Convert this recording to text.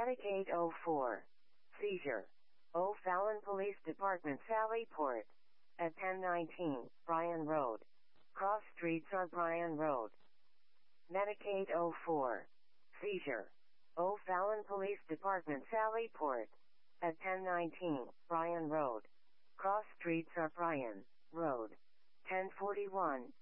Medicaid 04. Seizure. O'Fallon Police Department Sallyport. At 1019 Bryan Road. Cross streets are Bryan Road. Medicaid 04. Seizure. O'Fallon Police Department Sallyport. At 1019 Bryan Road. Cross streets are Bryan Road. 1041